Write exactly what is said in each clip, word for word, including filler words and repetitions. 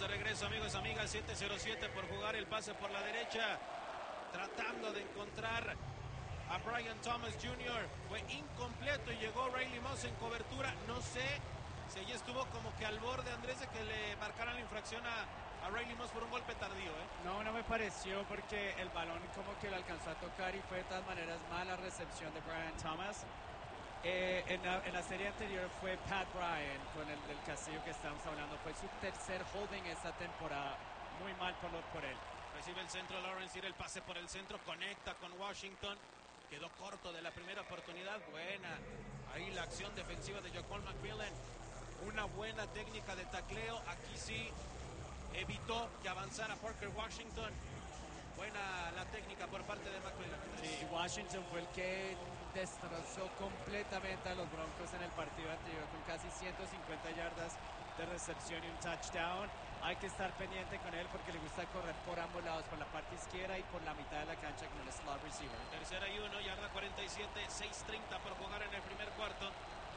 de regreso, amigos y amigas. siete cero siete por jugar, el pase por la derecha, tratando de encontrar a Brian Thomas junior Fue incompleto y llegó Riley Moss en cobertura. No sé si allí estuvo como que al borde, Andrés, de que le marcaran la infracción a, a Riley Moss por un golpe tardío, ¿eh? No, no me pareció, porque el balón como que lo alcanzó a tocar y fue de todas maneras mala recepción de Brian Thomas. Eh, en, la, en la serie anterior fue Pat Bryant con el del Castillo que estamos hablando. Fue su tercer holding esta temporada. Muy mal por, lo, por él. Recibe el centro Lawrence, tira el pase por el centro, conecta con Washington. Quedó corto de la primera oportunidad. Buena. Ahí la acción defensiva de Jaquan McMillan. Una buena técnica de tacleo. Aquí sí evitó que avanzara Parker Washington. Buena la técnica por parte de McMillan. Sí, Washington fue el que destrozó completamente a los Broncos en el partido anterior con casi ciento cincuenta yardas de recepción y un touchdown. Hay que estar pendiente con él porque le gusta correr por ambos lados, por la parte izquierda y por la mitad de la cancha como el slot receiver. Tercera y uno, yarda cuarenta y siete, seis treinta por jugar en el primer cuarto.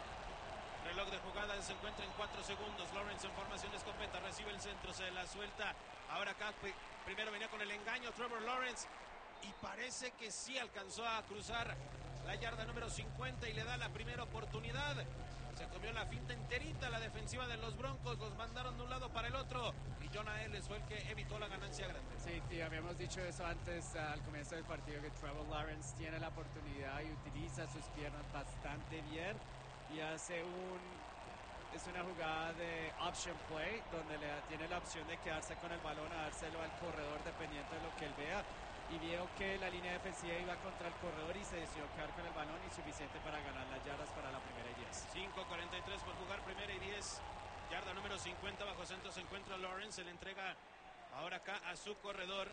Reloj de jugada se encuentra en cuatro segundos. Lawrence en formación de escopeta, recibe el centro, se la suelta. Ahora acá primero venía con el engaño Trevor Lawrence y parece que sí alcanzó a cruzar la yarda número cincuenta y le da la primera oportunidad. Se comió la finta enterita la defensiva de los Broncos, los mandaron de un lado para el otro y Jonah Ellis fue el que evitó la ganancia grande. Sí, tío, habíamos dicho eso antes uh, al comienzo del partido, que Trevor Lawrence tiene la oportunidad y utiliza sus piernas bastante bien y hace un es una jugada de option play donde le tiene la opción de quedarse con el balón, a dárselo al corredor dependiendo de lo que él vea, y vio que la línea defensiva iba contra el corredor y se decidió quedar con el balón y suficiente para ganar las yardas para la primera y diez. cinco cuarenta y tres por jugar, primera y diez, yarda número cincuenta, bajo centro se encuentra Lawrence, se le entrega ahora acá a su corredor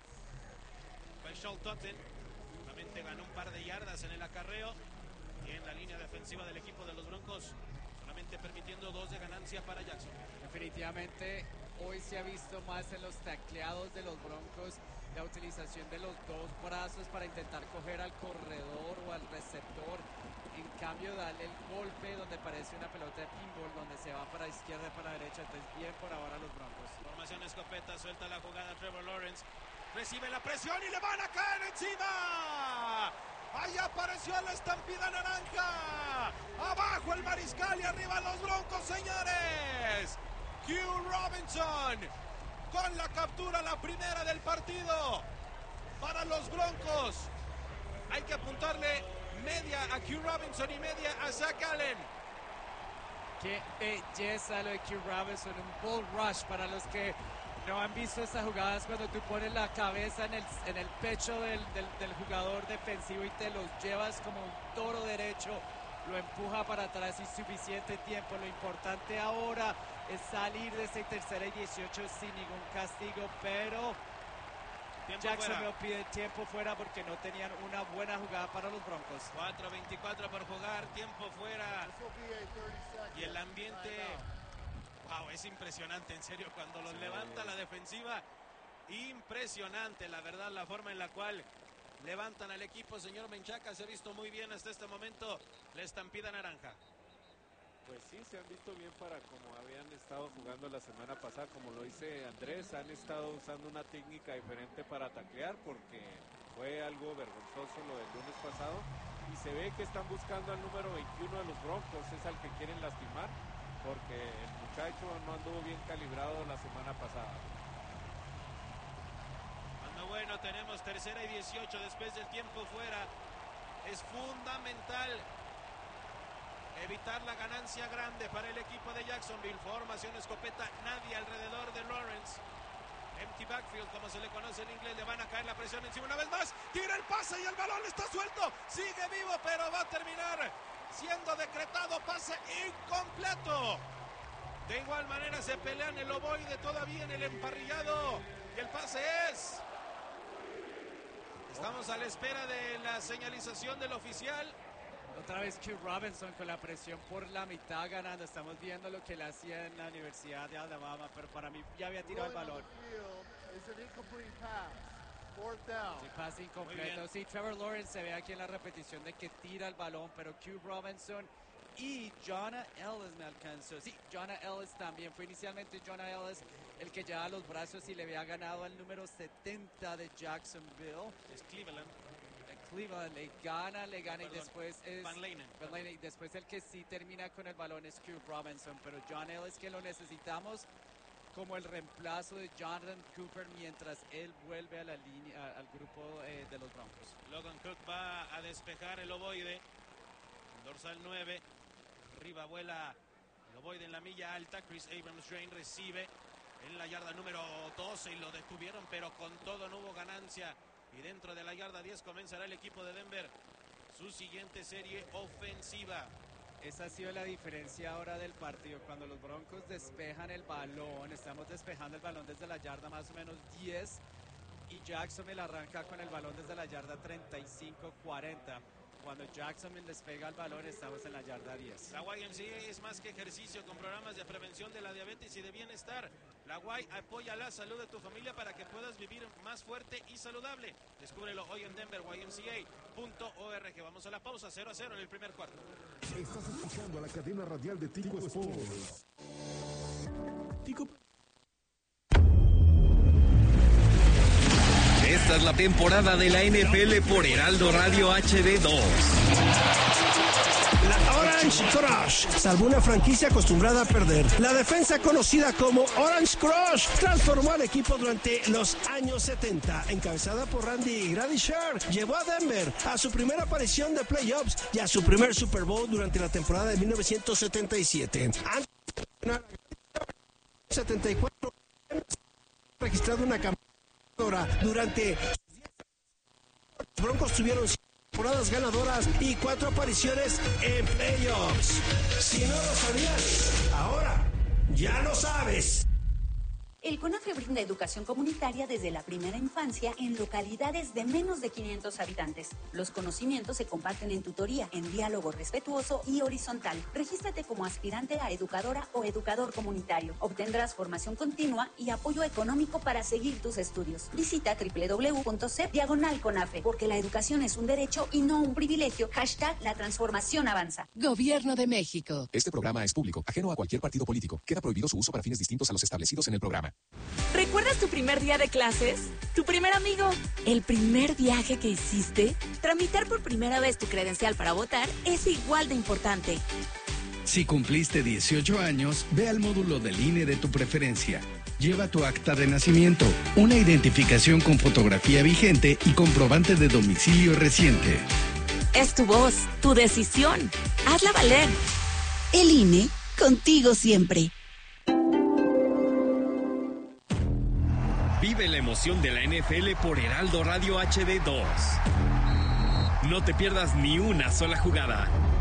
Paschal Totten. Nuevamente ganó un par de yardas en el acarreo y en la línea defensiva del equipo de los Broncos solamente permitiendo dos de ganancia para Jackson. Definitivamente hoy se ha visto más en los tacleados de los Broncos la utilización de los dos brazos para intentar coger al corredor o al receptor. En cambio, darle el golpe donde parece una pelota de pinball, donde se va para izquierda y para derecha. Entonces, bien por ahora los Broncos. Formación escopeta, suelta la jugada Trevor Lawrence. Recibe la presión y le van a caer encima. Ahí apareció la estampida naranja. Abajo el mariscal y arriba los Broncos, señores. Q Robinson con la captura, la primera del partido para los Broncos. Hay que apuntarle media a Q Robinson y media a Zach Allen. Qué belleza lo de Q Robinson, un bull rush. Para los que no han visto estas jugadas, cuando tú pones la cabeza en el, en el pecho del, del, del jugador defensivo y te los llevas como un toro derecho, lo empuja para atrás y suficiente tiempo. Lo importante ahora es salir de ese tercera y dieciocho sin ningún castigo, pero Jacksonville pide tiempo fuera porque no tenían una buena jugada para los Broncos. cuatro veinticuatro por jugar, tiempo fuera. Y el ambiente, wow, es impresionante, en serio, cuando los sí. levanta la defensiva. Impresionante, la verdad, la forma en la cual levantan al equipo. Señor Menchaca, se ha visto muy bien hasta este momento la estampida naranja. Pues sí, se han visto bien para como habían estado jugando la semana pasada. Como lo dice Andrés, han estado usando una técnica diferente para taclear porque fue algo vergonzoso lo del lunes pasado. Y se ve que están buscando al número veintiuno de los Broncos, es al que quieren lastimar porque el muchacho no anduvo bien calibrado la semana pasada. Cuando bueno, tenemos tercera y dieciocho después del tiempo fuera. Es fundamental evitar la ganancia grande para el equipo de Jacksonville. Formación escopeta, nadie alrededor de Lawrence. Empty backfield, como se le conoce en inglés. Le van a caer la presión encima una vez más. Tira el pase y el balón está suelto. Sigue vivo, pero va a terminar siendo decretado pase incompleto. De igual manera se pelean el ovoide todavía en el emparrillado. Y el pase es... Estamos a la espera de la señalización del oficial. Otra vez Q Robinson con la presión por la mitad ganando. Estamos viendo lo que le hacía en la Universidad de Alabama, pero para mí ya había tirado el balón. Sí, pase incompleto. Sí, Trevor Lawrence se ve aquí en la repetición de que tira el balón, pero Q Robinson y Jonah Ellis me alcanzó. Sí, Jonah Ellis también. Fue inicialmente Jonah Ellis el que llevaba los brazos y le había ganado al número setenta de Jacksonville. Es Cleveland. Cleveland le gana, le gana Perdón, y después es Van Lanen. Van Lanen, y después el que sí termina con el balón es Coop Robinson, pero John Ellis que lo necesitamos como el reemplazo de Jonathan Cooper mientras él vuelve a la línea, al grupo eh, de los Broncos. Logan Cook va a despejar el ovoide. Dorsal nueve. Arriba vuela el ovoide en la milla alta. Chris Abrams-Drain recibe en la yarda número doce y lo detuvieron, pero con todo no hubo ganancia. Y dentro de la yarda diez comenzará el equipo de Denver su siguiente serie ofensiva. Esa ha sido la diferencia ahora del partido. Cuando los Broncos despejan el balón, estamos despejando el balón desde la yarda más o menos diez y Jacksonville arranca con el balón desde la yarda treinta y cinco cuarenta. Cuando Jacksonville despega el balón, estamos en la yarda diez. La Y M C A es más que ejercicio, con programas de prevención de la diabetes y de bienestar. La Y apoya la salud de tu familia para que puedas vivir más fuerte y saludable. Descúbrelo hoy en Denver Y M C A punto org. Vamos a la pausa, cero a cero en el primer cuarto. Estás escuchando a la cadena radial de Tico Sports. Tico. Esta es la temporada de la N F L por Heraldo Radio H D dos. La Orange Crush salvó una franquicia acostumbrada a perder. La defensa conocida como Orange Crush transformó al equipo durante los años setenta. Encabezada por Randy Gradisher, llevó a Denver a su primera aparición de playoffs y a su primer Super Bowl durante la temporada de mil novecientos setenta y siete. Antes de setenta y cuatro, registrado una campaña durante los Broncos tuvieron temporadas ganadoras y cuatro apariciones en playoffs. Si no lo sabías, ahora ya lo sabes. El CONAFE brinda educación comunitaria desde la primera infancia en localidades de menos de quinientos habitantes. Los conocimientos se comparten en tutoría, en diálogo respetuoso y horizontal. Regístrate como aspirante a educadora o educador comunitario. Obtendrás formación continua y apoyo económico para seguir tus estudios. Visita doble u doble u doble u punto c diagonal CONAFE, porque la educación es un derecho y no un privilegio. Hashtag la transformación avanza. Gobierno de México. Este programa es público, ajeno a cualquier partido político. Queda prohibido su uso para fines distintos a los establecidos en el programa. ¿Recuerdas tu primer día de clases? ¿Tu primer amigo? ¿El primer viaje que hiciste? Tramitar por primera vez tu credencial para votar es igual de importante. Si cumpliste dieciocho años, ve al módulo del I N E de tu preferencia. Lleva tu acta de nacimiento, una identificación con fotografía vigente y comprobante de domicilio reciente. Es tu voz, tu decisión. Hazla valer. El I N E, contigo siempre. Vive la emoción de la N F L por Heraldo Radio H D dos. No te pierdas ni una sola jugada.